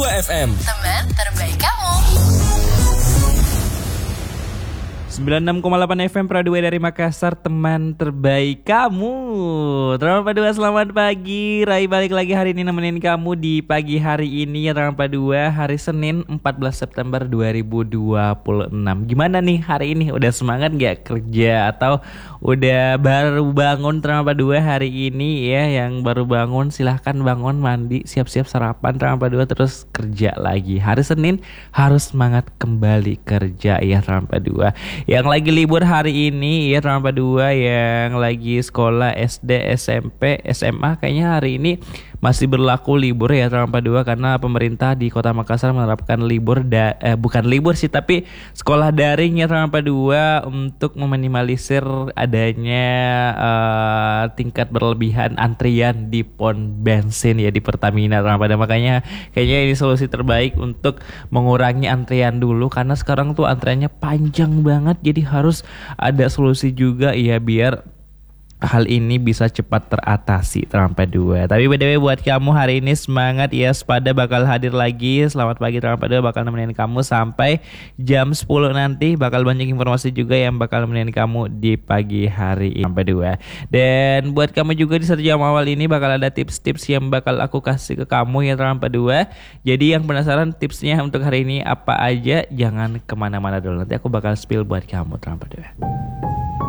FM. Teman terbaik kamu. 96,8 FM Pro 2 dari Makassar, teman terbaik kamu. Teman Padua, selamat pagi. Rai balik lagi hari ini nemenin kamu di pagi hari ini ya teman Padua, hari Senin 14 September 2026. Gimana nih hari ini? Udah semangat gak kerja atau udah baru bangun teman Padua hari ini ya? Yang baru bangun silahkan bangun, mandi, siap-siap sarapan teman Padua, terus kerja lagi. Hari Senin harus semangat kembali kerja ya teman Padua. Yang lagi libur hari ini ya teman Padua, yang lagi sekolah SD, SMP, SMA kayaknya hari ini masih berlaku libur ya teman Padua, karena pemerintah di Kota Makassar menerapkan libur bukan libur sih, tapi sekolah daring ya teman Padua untuk meminimalisir adanya tingkat berlebihan antrian di pom bensin ya di Pertamina teman Padua. Makanya kayaknya ini solusi terbaik untuk mengurangi antrian dulu, karena sekarang tuh antriannya panjang banget. Jadi harus ada solusi juga ya biar hal ini bisa cepat teratasi teman Padua. Tapi btw buat kamu hari ini semangat ya, Sepada bakal hadir lagi. Selamat pagi teman Padua, bakal nemenin kamu sampai jam 10 nanti. Bakal banyak informasi juga yang bakal nemenin kamu di pagi hari ini teman Padua. Dan buat kamu juga di 1 jam awal ini bakal ada tips-tips yang bakal aku kasih ke kamu ya teman Padua. Jadi yang penasaran tipsnya untuk hari ini apa aja, jangan kemana-mana dulu. Nanti aku bakal spill buat kamu teman Padua.